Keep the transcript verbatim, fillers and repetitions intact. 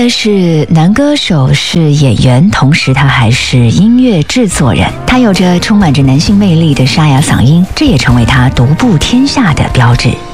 的是，男歌手是演员，同时他还是音乐制作人。他有着充满着男性魅力的沙哑嗓音，这也成为他独步天下的标志。